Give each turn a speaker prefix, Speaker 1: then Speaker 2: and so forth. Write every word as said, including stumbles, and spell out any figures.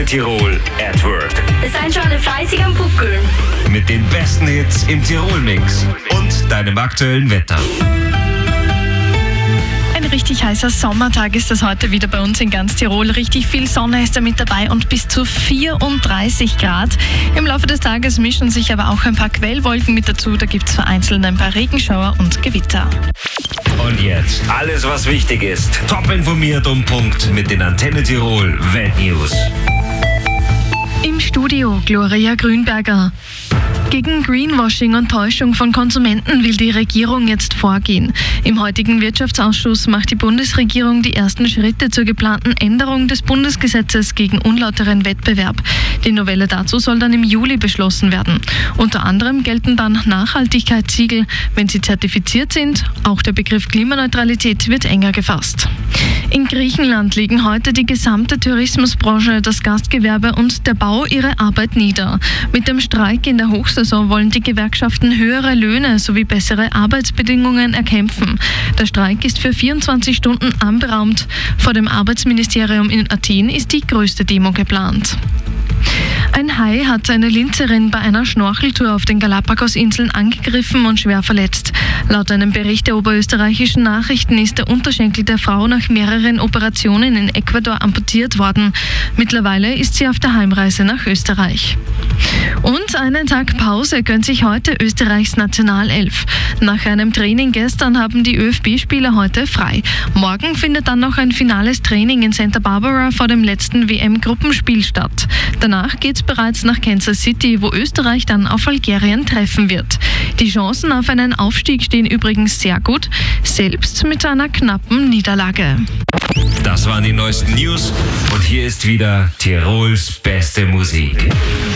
Speaker 1: Tirol at Work.
Speaker 2: Seid schon alle fleißig am Buckeln.
Speaker 1: Mit den besten Hits im Tirol-Mix und deinem aktuellen Wetter.
Speaker 3: Ein richtig heißer Sommertag ist das heute wieder bei uns in ganz Tirol. Richtig viel Sonne ist da mit dabei und bis zu vierunddreißig Grad. Im Laufe des Tages mischen sich aber auch ein paar Quellwolken mit dazu. Da gibt es vereinzelt ein paar Regenschauer und Gewitter.
Speaker 1: Und jetzt alles, was wichtig ist. Top informiert um Punkt mit den Antenne Tirol Weltnews.
Speaker 3: Im Studio Gloria Grünberger. Gegen Greenwashing und Täuschung von Konsumenten will die Regierung jetzt vorgehen. Im heutigen Wirtschaftsausschuss macht die Bundesregierung die ersten Schritte zur geplanten Änderung des Bundesgesetzes gegen unlauteren Wettbewerb. Die Novelle dazu soll dann im Juli beschlossen werden. Unter anderem gelten dann Nachhaltigkeitssiegel, wenn sie zertifiziert sind. Auch der Begriff Klimaneutralität wird enger gefasst. In Griechenland legen heute die gesamte Tourismusbranche, das Gastgewerbe und der Bau ihre Arbeit nieder. Mit dem Streik in der Hochsaison wollen die Gewerkschaften höhere Löhne sowie bessere Arbeitsbedingungen erkämpfen. Der Streik ist für vierundzwanzig Stunden anberaumt. Vor dem Arbeitsministerium in Athen ist die größte Demo geplant. Ein Hai hat eine Linzerin bei einer Schnorcheltour auf den Galapagos-Inseln angegriffen und schwer verletzt. Laut einem Bericht der oberösterreichischen Nachrichten ist der Unterschenkel der Frau nach mehreren Operationen in Ecuador amputiert worden. Mittlerweile ist sie auf der Heimreise nach Österreich. Und einen Tag Pause gönnt sich heute Österreichs Nationalelf. Nach einem Training gestern haben die ÖFB-Spieler heute frei. Morgen findet dann noch ein finales Training in Santa Barbara vor dem letzten W M-Gruppenspiel statt. Danach geht's bereits nach Kansas City, wo Österreich dann auf Algerien treffen wird. Die Chancen auf einen Aufstieg stehen übrigens sehr gut, selbst mit einer knappen Niederlage.
Speaker 1: Das waren die neuesten News und hier ist wieder Tirols beste Musik.